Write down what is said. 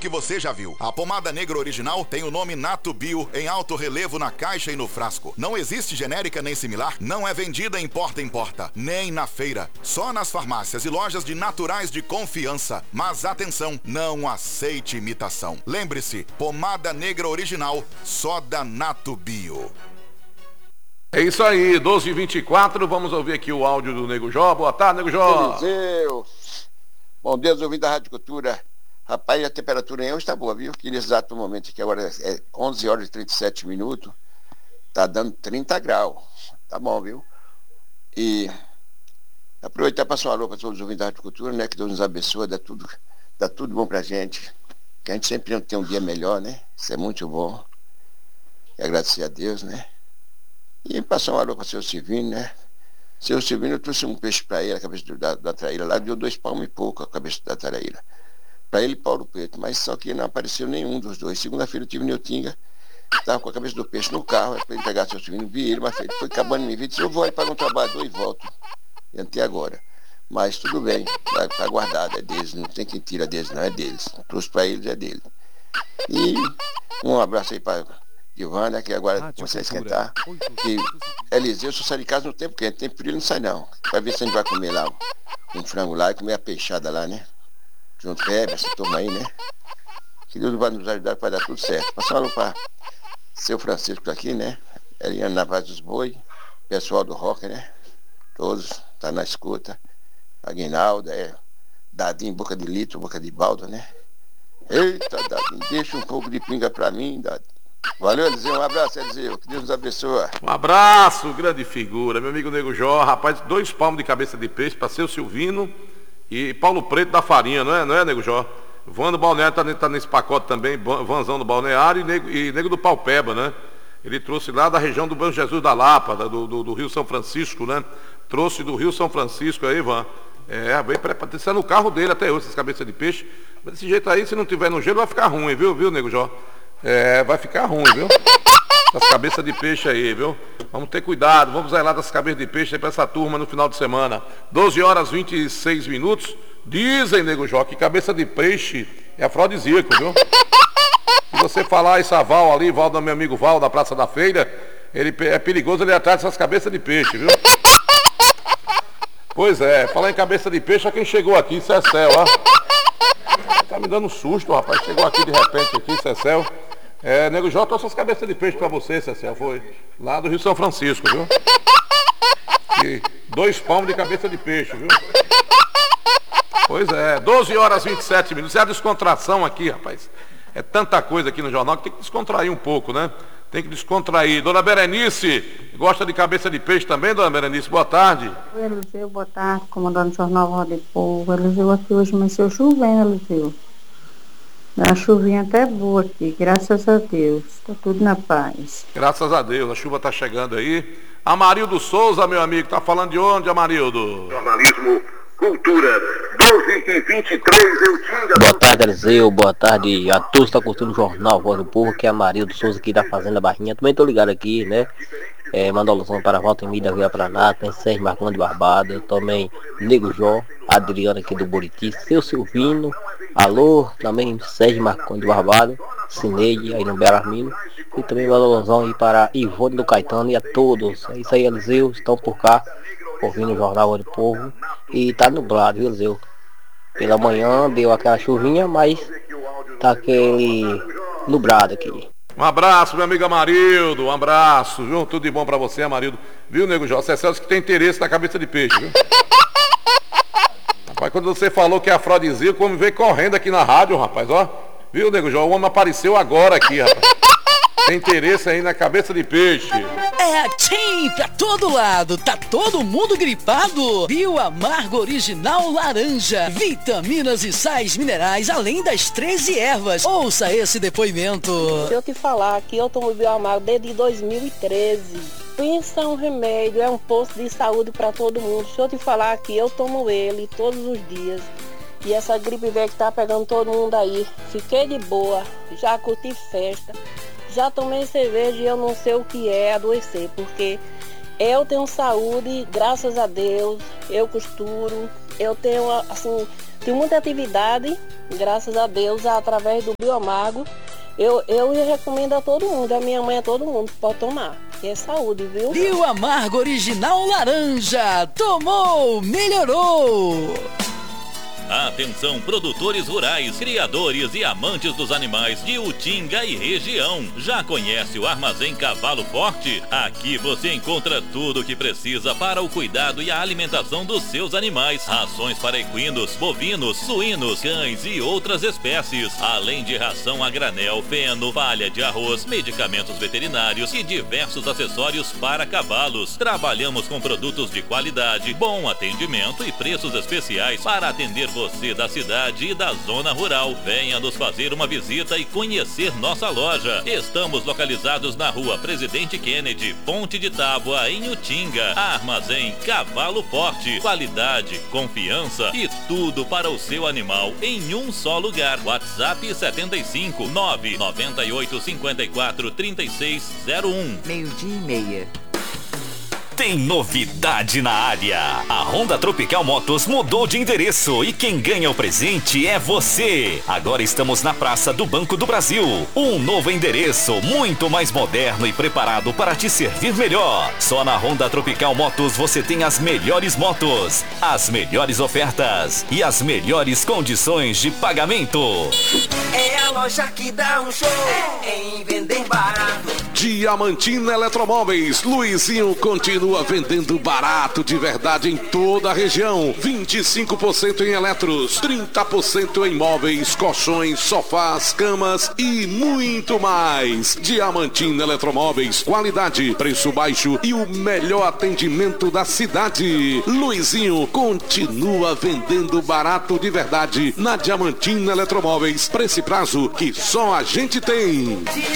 que você já viu. A pomada negra original tem o nome Nato Bio em alto relevo na caixa e no frasco. Não existe genérica nem similar, não é vendida em porta em porta, nem na feira. Só nas farmácias e lojas de naturais de confiança. Mas atenção, não aceite imitação. Lembre-se, pomada negra original, só da Nato Bio. É isso aí, 12h24, vamos ouvir aqui o áudio do Nego Jó. Boa tarde, Nego Jó. Eliseu. Bom dia, ouvindo da Rádio Cultura. Rapaz, a temperatura em hoje está boa, viu? Que nesse exato momento aqui, agora é 11 horas e 37 minutos, tá dando 30 graus. Tá bom, viu? E aproveitar para passar um alô para todos os ouvintes da Rádio Cultura, né? Que Deus nos abençoe, dá tudo bom pra gente. Que a gente sempre tem um dia melhor, né? Isso é muito bom. E agradecer a Deus, né? E passar um alô para o seu Silvino, né? Seu Silvino, eu trouxe um peixe para ele, a cabeça da traíra lá, deu 2 palmos e pouco a cabeça da traíra. Para ele, Paulo Preto, mas só que não apareceu nenhum dos dois. Segunda-feira eu tive Neutinga, estava com a cabeça do peixe no carro, para ele pegar seu Silvino, vi ele, mas ele foi acabando em minha vida, disse, eu vou aí para um trabalhador e volto. E até agora. Mas tudo bem, está guardado, é deles, não tem quem tira deles, não, é deles. Trouxe para eles, é dele. E um abraço aí para Ivana, que agora começa a esquentar. E Eliseu, se eu sair de casa no tempo quente, tem frio, ele não sai não. Vai ver se a gente vai comer lá um frango lá e comer a peixada lá, né? Junto com essa turma aí, né? Que Deus vai nos ajudar para dar tudo certo. Passar um alô para seu Francisco aqui, né? Eliana Navaz dos Boi, pessoal do rock, né? Todos, tá na escuta. Aguinaldo, Dadinho, boca de litro, boca de balda, né? Eita, Dadinho, deixa um pouco de pinga pra mim, Dadinho. Valeu, Eliseu, um abraço, Eliseu, que Deus nos abençoe. Um abraço, grande figura, meu amigo Nego Jó, rapaz, 2 palmos de cabeça de peixe para seu Silvino e Paulo Preto da Farinha, não é, Nego Jó? Van do Balneário tá nesse pacote também, Vanzão do Balneário e Nego do Paupeba, né? Ele trouxe lá da região do Bom Jesus da Lapa, do Rio São Francisco, né? Trouxe do Rio São Francisco aí, Van. Veio para no carro dele até hoje, essas cabeças de peixe. Mas desse jeito aí, se não tiver no gelo, vai ficar ruim, viu, Nego Jó? Vai ficar ruim, viu? Das cabeças de peixe aí, viu? Vamos ter cuidado, vamos zelar das cabeças de peixe aí pra essa turma no final de semana. 12 horas 26 minutos. Dizem, Nego Jó, que cabeça de peixe é afrodisíaco, viu? Se você falar essa Val ali, Val do meu amigo Val, da Praça da Feira, ele é perigoso ele atrás dessas cabeças de peixe, viu? Pois é, falar em cabeça de peixe, é quem chegou aqui, Cecel, ó. Tá me dando um susto, rapaz. Chegou aqui de repente aqui, Cecel. Nego Jó trouxe as cabeças de peixe pra você, Cecel. Foi lá do Rio São Francisco, viu? E 2 palmos de cabeça de peixe, viu? Pois é, 12 horas 27 minutos. É a descontração aqui, rapaz. É tanta coisa aqui no jornal que tem que descontrair um pouco, né? Tem que descontrair. Dona Berenice, gosta de cabeça de peixe também, Dona Berenice? Boa tarde. Oi, Eliseu, boa tarde. Comandante do Jornal Roda de Povo. Eliseu, aqui hoje amanheceu chovendo, Eliseu. A chuvinha até boa aqui, graças a Deus. Está tudo na paz. Graças a Deus, a chuva está chegando aí. Amarildo Souza, meu amigo, tá falando de onde, Amarildo? Jornalismo, cultura, 12h23, eu tinha... Boa tarde, Eliseu, boa tarde a todos que estão curtindo o Jornal Voz do Povo, que é Amarildo Souza aqui da Fazenda Barrinha. Também tô ligado aqui, né? Manda alusão para Walter Emília Vila Praná, tem Sérgio Marcão de Barbada, também Nego Jó, Adriano aqui do Buriti, seu Silvino, alô, também Sérgio Marcão de Barbada, Cineide aí no Belarmino, e também manda alusão aí para Ivone do Caetano e a todos. É isso aí, Eliseu, estão por cá, ouvindo o Jornal Voz do Povo, e tá nublado, viu, Eliseu? Pela manhã deu aquela chuvinha, mas tá aquele nublado aqui. Um abraço, meu amigo Amarildo, um abraço, viu? Tudo de bom pra você, Amarildo. Viu, Nego Jó? Você é Celso que tem interesse na cabeça de peixe, viu? Rapaz, quando você falou que é afrodisíaco, o homem veio correndo aqui na rádio, rapaz, ó. Viu, Nego Jó? O homem apareceu agora aqui, rapaz. Tem interesse aí na cabeça de peixe. É assim, pra todo lado, tá todo mundo gripado? Bio Amargo Original Laranja, vitaminas e sais minerais, além das 13 ervas. Ouça esse depoimento. Se eu te falar que eu tomo Bio Amargo desde 2013, pensa um remédio, é um posto de saúde para todo mundo. Se eu te falar que eu tomo ele todos os dias, e essa gripe velha que tá pegando todo mundo aí, fiquei de boa, já curti festa. Já tomei cerveja e eu não sei o que é adoecer, porque eu tenho saúde, graças a Deus, eu costuro, eu tenho, assim, Tenho muita atividade, graças a Deus, através do Bioamargo. Eu recomendo a todo mundo, a minha mãe, a todo mundo pode tomar. Que é saúde, viu? Bioamargo Original Laranja. Tomou, melhorou. Atenção, produtores rurais, criadores e amantes dos animais de Utinga e região. Já conhece o Armazém Cavalo Forte? Aqui você encontra tudo o que precisa para o cuidado e a alimentação dos seus animais. Rações para equinos, bovinos, suínos, cães e outras espécies. Além de ração a granel, feno, palha de arroz, medicamentos veterinários e diversos acessórios para cavalos. Trabalhamos com produtos de qualidade, bom atendimento e preços especiais para atender você da cidade e da zona rural. Venha nos fazer uma visita e conhecer nossa loja. Estamos localizados na rua Presidente Kennedy, Ponte de Tábua, em Utinga. Armazém Cavalo Forte. Qualidade, confiança e tudo para o seu animal em um só lugar. WhatsApp 75 998 54 3601. 12:30. Tem novidade na área. A Honda Tropical Motos mudou de endereço e quem ganha o presente é você. Agora estamos na Praça do Banco do Brasil. Um novo endereço, muito mais moderno e preparado para te servir melhor. Só na Honda Tropical Motos você tem as melhores motos, as melhores ofertas e as melhores condições de pagamento. É a loja que dá um show em vender barato. Diamantina Eletromóveis. Luizinho continua vendendo barato de verdade em toda a região. 25% em eletros, 30% em móveis, colchões, sofás, camas e muito mais. Diamantina Eletromóveis, qualidade, preço baixo e o melhor atendimento da cidade. Luizinho continua vendendo barato de verdade na Diamantina Eletromóveis. Pra esse prazo que só a gente tem.